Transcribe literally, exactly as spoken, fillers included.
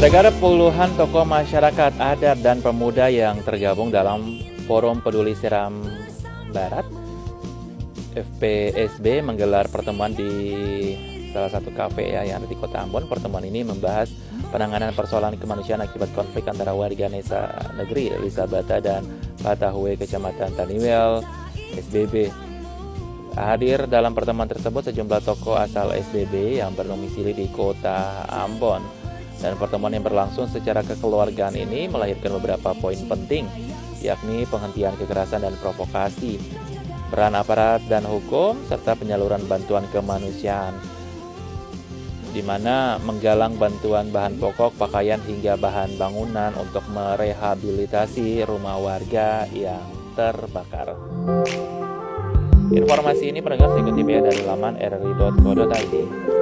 Saudara, puluhan tokoh masyarakat adat dan pemuda yang tergabung dalam Forum Peduli Seram Barat F P S B menggelar pertemuan di salah satu kafe ya, yang ada di Kota Ambon. Pertemuan ini membahas penanganan persoalan kemanusiaan akibat konflik antara warga Nesa Negeri Lisabata dan Patahwe Kecamatan Taniwel S B B. Hadir dalam pertemuan tersebut sejumlah tokoh asal S B B yang berdomisili di Kota Ambon. Dan pertemuan yang berlangsung secara kekeluargaan ini melahirkan beberapa poin penting, yakni penghentian kekerasan dan provokasi, peran aparat dan hukum, serta penyaluran bantuan kemanusiaan, di mana menggalang bantuan bahan pokok, pakaian, hingga bahan bangunan untuk merehabilitasi rumah warga yang terbakar. Informasi ini pendengar ikuti ya dari laman r r i dot co dot i d.